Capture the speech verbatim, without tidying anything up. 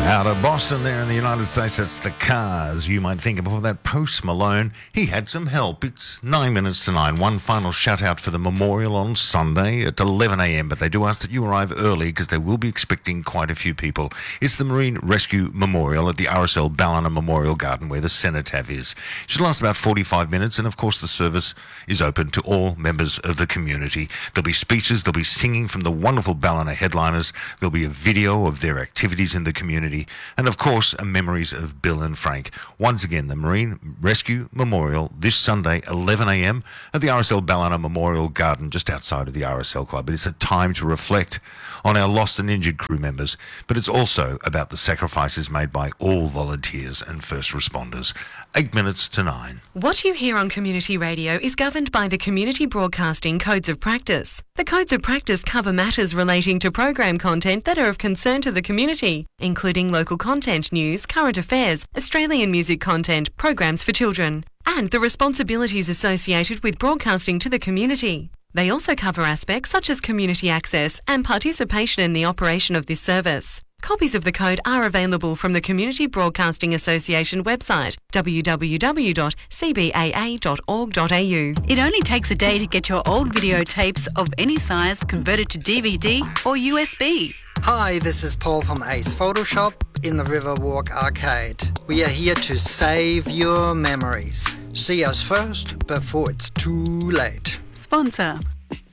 Out of Boston there in the United States, that's the Cars. You might think before that, Post Malone, he had some help. It's nine minutes to nine. One final shout out for the memorial on Sunday at eleven a.m. But they do ask that you arrive early because they will be expecting quite a few people. It's the Marine Rescue Memorial at the R S L Ballina Memorial Garden where the cenotaph is. It should last about forty-five minutes, and of course the service is open to all members of the community. There'll be speeches, there'll be singing from the wonderful Ballina headliners, there'll be a video of their activities in the community, and of course, memories of Bill and Frank. Once again, the Marine Rescue Memorial this Sunday, eleven a.m. at the R S L Ballina Memorial Garden, just outside of the R S L Club. It is a time to reflect on our lost and injured crew members, but it's also about the sacrifices made by all volunteers and first responders. Eight minutes to nine. What you hear on community radio is governed by the Community Broadcasting Codes of Practice. The Codes of Practice cover matters relating to program content that are of concern to the community, including local content, news, current affairs, Australian music content, programs for children, and the responsibilities associated with broadcasting to the community. They also cover aspects such as community access and participation in the operation of this service. Copies of the code are available from the Community Broadcasting Association website, w w w dot c b a a dot org dot a u. It only takes a day to get your old videotapes of any size converted to D V D or U S B. Hi, this is Paul from Ace Photoshop in the Riverwalk Arcade. We are here to save your memories. See us first before it's too late. Sponsor.